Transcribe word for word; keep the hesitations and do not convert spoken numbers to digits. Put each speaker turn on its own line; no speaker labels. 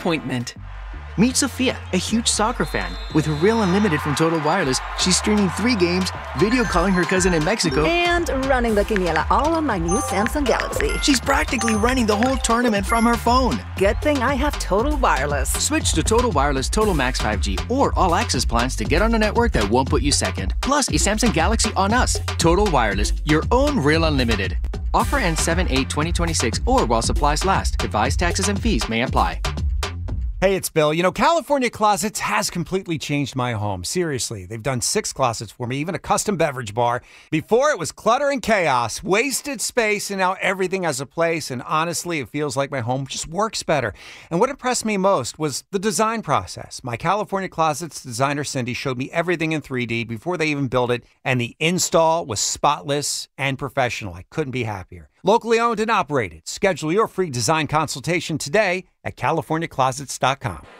appointment.
Meet Sophia, a huge soccer fan. With her Real Unlimited from Total Wireless, she's streaming three games, video calling her cousin in Mexico,
and running the quiniela all on my new Samsung Galaxy.
She's practically running the whole tournament from her phone.
Good thing I have Total Wireless.
Switch to Total Wireless Total Max five G or All Access plans to get on a network that won't put you second. Plus, a Samsung Galaxy on us. Total Wireless, your own Real Unlimited. Offer ends seven eight twenty twenty-six or while supplies last. Device taxes and fees may apply.
Hey, it's Bill. You know, California Closets has completely changed my home. Seriously, they've done six closets for me, even a custom beverage bar. Before, it was clutter and chaos, wasted space, and now everything has a place. And honestly, it feels like my home just works better. And what impressed me most was the design process. My California Closets designer, Cindy, showed me everything in three D before they even built it, and the install was spotless and professional. I couldn't be happier. Locally owned and operated. Schedule your free design consultation today at california closets dot com.